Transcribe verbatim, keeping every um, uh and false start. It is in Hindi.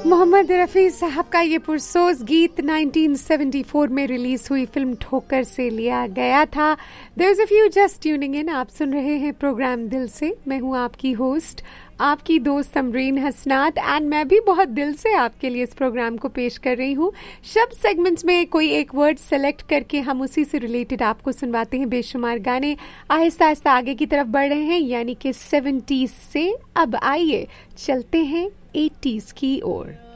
मोहम्मद रफ़ी साहब का ये पुरसोस गीत उन्नीस सौ चौहत्तर में रिलीज हुई फिल्म ठोकर से लिया गया था। There's a few just tuning in, आप सुन रहे हैं प्रोग्राम दिल से। मैं हूँ आपकी होस्ट, आपकी दोस्त अमरीन हसनात, एंड मैं भी बहुत दिल से आपके लिए इस प्रोग्राम को पेश कर रही हूँ। शब्द सेगमेंट्स में कोई एक वर्ड सेलेक्ट करके हम उसी से रिलेटेड आपको सुनवाते हैं बेशुमार गाने। आहिस्ता आहिस्ता आगे की तरफ बढ़ रहे हैं, यानी कि सेवेंटीज से अब आइए चलते हैं एटीज की ओर।